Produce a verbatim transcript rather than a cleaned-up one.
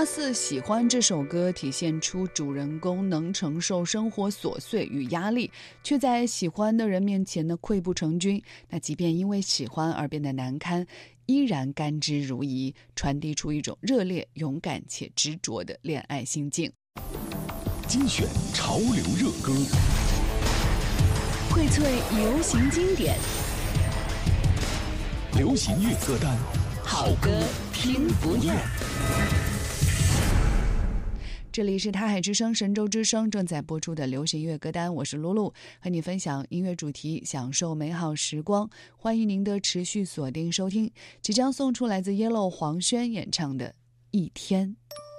发似喜欢这首歌体现出主人公能承受生活琐碎与压力，却在喜欢的人面前呢溃不成军。那即便因为喜欢而变得难堪，依然甘之如饴，传递出一种热烈、勇敢且执着的恋爱心境。 精选潮流热歌， 荟萃流行经典， 流行乐歌单， 好歌听不厌。这里是他海之声神州之声正在播出的流行乐歌单，我是露露，和你分享音乐主题，享受美好时光。欢迎您的持续锁定收听，即将送出来自 Yellow 黄轩演唱的《一天》。